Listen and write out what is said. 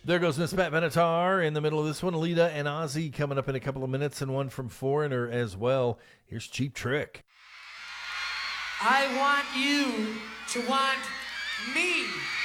There goes Miss Pat Benatar in the middle of this one. Alita and Ozzy coming up in a couple of minutes, and one from Foreigner as well. Here's Cheap Trick. I want you to want me.